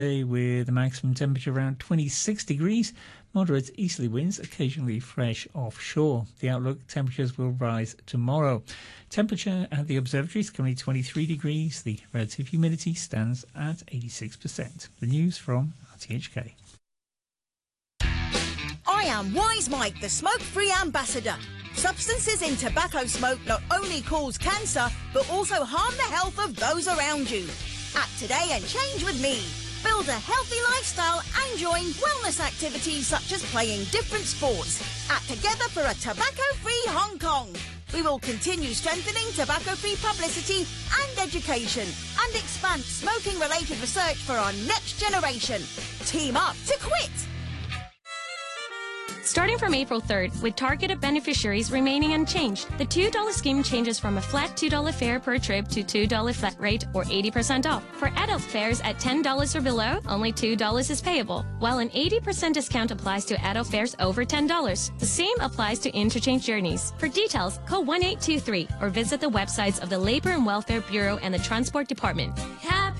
with a maximum temperature around 26 degrees, moderate easterly winds, occasionally fresh offshore. The outlook, temperatures will rise tomorrow. Temperature at the observatory is currently 23 degrees. The relative humidity stands at 86%. The news from RTHK. I am Wise Mike, the smoke-free ambassador. Substances in tobacco smoke not only cause cancer, but also harm the health of those around you. Act today and change with me. Build a healthy lifestyle and join wellness activities such as playing different sports. Act together for a tobacco-free Hong Kong. We will continue strengthening tobacco-free publicity and education and expand smoking-related research for our next generation. Team up to quit! Starting from April 3rd, with targeted beneficiaries remaining unchanged, the $2 scheme changes from a flat $2 fare per trip to $2 flat rate or 80% off. For adult fares at $10 or below, only $2 is payable, while an 80% discount applies to adult fares over $10. The same applies to interchange journeys. For details, call 1823 or visit the websites of the Labor and Welfare Bureau and the Transport Department. Happy